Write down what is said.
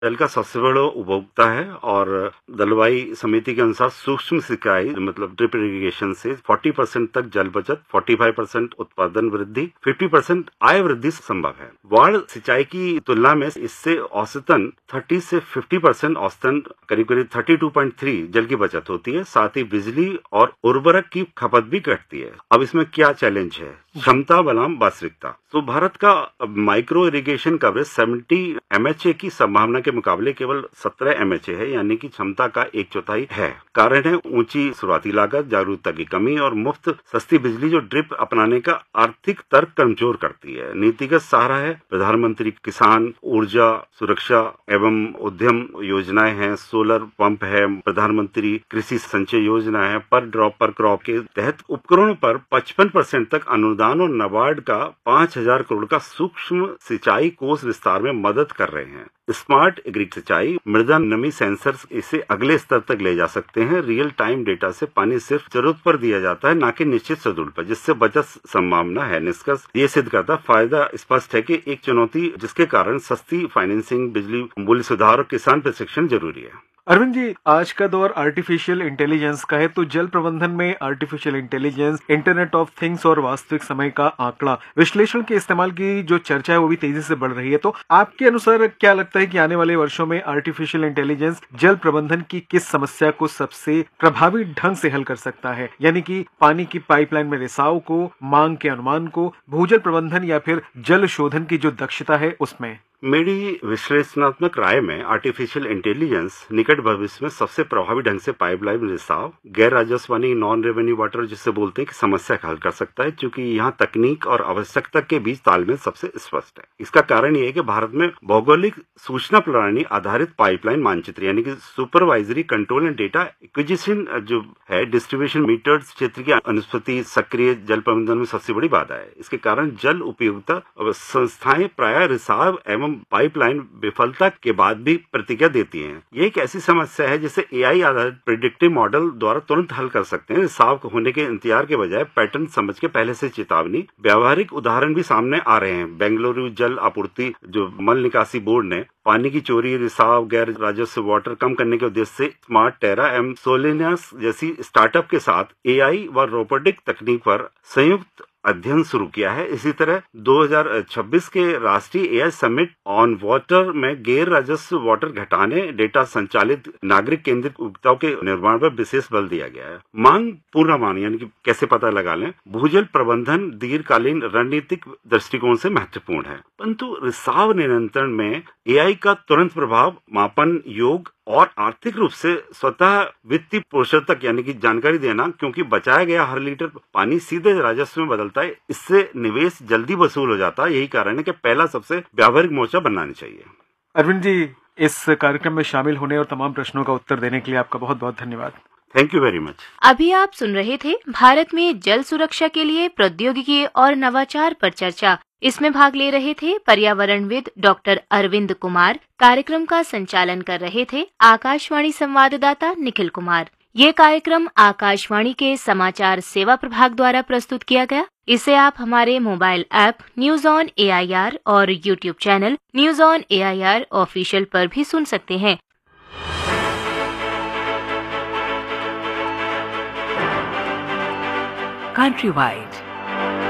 जल का सबसे बड़ा उपभोक्ता है और जलवायु समिति के अनुसार सूक्ष्म सिंचाई मतलब ड्रिप इरिगेशन से 40% तक जल बचत, 45% उत्पादन वृद्धि, 50% आय वृद्धि संभव है। वाड़ सिंचाई की तुलना में इससे औसतन 30 से 50% औसतन करीब 32.3 जल की बचत होती है। साथ ही बिजली और उर्वरक की खपत भी घटती है। अब इसमें क्या चैलेंज है? क्षमता बनाम वास्तविकता। तो भारत का माइक्रो इरिगेशन कवरेज 70 MHA की संभावना के मुकाबले केवल 17 MHA है, यानी कि क्षमता का 1/4 है। कारण है ऊंची शुरुआती लागत, जागरूकता की कमी और मुफ्त सस्ती बिजली जो ड्रिप अपनाने का आर्थिक तर्क कमजोर करती है। नीतिगत सहारा है प्रधानमंत्री किसान ऊर्जा सुरक्षा एवं उद्यम योजनाएं हैं, सोलर पंप है, प्रधानमंत्री कृषि संचय योजना है, पर ड्रॉप पर क्रॉप के तहत उपकरणों पर 55% तक अनुदान और नाबार्ड का 5,000 करोड़ का सूक्ष्म सिंचाई कोष विस्तार में मदद कर रहे हैं। स्मार्ट एग्री सिंचाई मृदा नमी सेंसर इसे अगले स्तर तक ले जा सकते हैं। रियल टाइम डेटा से पानी सिर्फ जरूरत पर दिया जाता है, न कि निश्चित शेड्यूल पर, जिससे बचत संभावना है। निष्कर्ष ये सिद्ध करता फायदा स्पष्ट है कि एक चुनौती जिसके कारण सस्ती फाइनेंसिंग, बिजली मूल्य सुधार और किसान प्रशिक्षण जरूरी है। अरविंद जी, आज का दौर आर्टिफिशियल इंटेलिजेंस का है, तो जल प्रबंधन में artificial intelligence, internet of things और वास्तविक समय का आंकड़ा विश्लेषण के इस्तेमाल की जो चर्चा है वो भी तेजी से बढ़ रही है। तो आपके अनुसार क्या लगता है कि आने वाले वर्षों में आर्टिफिशियल इंटेलिजेंस जल प्रबंधन की किस समस्या को सबसे प्रभावी ढंग से हल कर सकता है? यानी कि पानी की पाइपलाइन में रिसाव को, मांग के अनुमान को, भूजल प्रबंधन या फिर जल शोधन की जो दक्षता है उसमें? मेरी विश्लेषणात्मक राय में आर्टिफिशियल इंटेलिजेंस निकट भविष्य में सबसे प्रभावी ढंग से पाइपलाइन रिसाव, गैर राजस्वानी नॉन रेवेन्यू वाटर जिसे बोलते हैं कि समस्या का हल कर सकता है, क्योंकि यहाँ तकनीक और आवश्यकता के बीच तालमेल सबसे स्पष्ट है। इसका कारण ये है कि भारत में भौगोलिक सूचना प्रणाली आधारित पाइपलाइन मानचित्र यानी कि supervisory control and data acquisition जो है, डिस्ट्रीब्यूशन मीटर्स क्षेत्र की अनुपस्थिति सक्रिय जल प्रबंधन में सबसे बड़ी बाधा है। इसके कारण जल उपयोगिता संस्थाएं प्रायः रिसाव एवं पाइपलाइन विफलता के बाद भी प्रतिक्रिया देती हैं। ये एक ऐसी समस्या है जिसे एआई आधारित प्रिडिक्टिव मॉडल द्वारा तुरंत हल कर सकते हैं। रिसाव होने के इंतजार के बजाय पैटर्न समझ के पहले से चेतावनी। व्यावहारिक उदाहरण भी सामने आ रहे हैं। बेंगलुरु जल आपूर्ति जो मल निकासी बोर्ड ने पानी की चोरी, रिसाव, गैर राजस्व वाटर कम करने के उद्देश्य से स्मार्ट टेरा एवं सोलिनियस जैसी स्टार्टअप के साथ एआई व रोबोटिक तकनीक पर संयुक्त अध्ययन शुरू किया है। इसी तरह 2026 के राष्ट्रीय एआई समिट ऑन वाटर में गैर राजस्व वाटर घटाने, डेटा संचालित नागरिक केंद्रित उपभोक्ताओं के निर्माण पर विशेष बल दिया गया है। मांग पूर्वानुमान यानी कि कैसे पता लगा लें। भूजल प्रबंधन दीर्घकालीन रणनीतिक दृष्टिकोण से महत्वपूर्ण है, परंतु रिसाव नियंत्रण में एआई का तुरंत प्रभाव मापन योग और आर्थिक रूप से स्वतः वित्तीय पोषण तक यानी कि जानकारी देना, क्योंकि बचाया गया हर लीटर पानी सीधे राजस्व में बदलता है। इससे निवेश जल्दी वसूल हो जाता है। यही कारण है कि पहला सबसे व्यावहारिक मोर्चा बनानी चाहिए। अरविंद जी, इस कार्यक्रम में शामिल होने और तमाम प्रश्नों का उत्तर देने के लिए आपका बहुत बहुत धन्यवाद। Thank you very much. अभी आप सुन रहे थे भारत में जल सुरक्षा के लिए प्रौद्योगिकी और नवाचार पर चर्चा। इसमें भाग ले रहे थे पर्यावरणविद डॉक्टर अरविंद कुमार। कार्यक्रम का संचालन कर रहे थे आकाशवाणी संवाददाता निखिल कुमार। ये कार्यक्रम आकाशवाणी के समाचार सेवा प्रभाग द्वारा प्रस्तुत किया गया। इसे आप हमारे mobile app news on AIR और YouTube channel news on AIR official पर भी सुन सकते हैं। Countrywide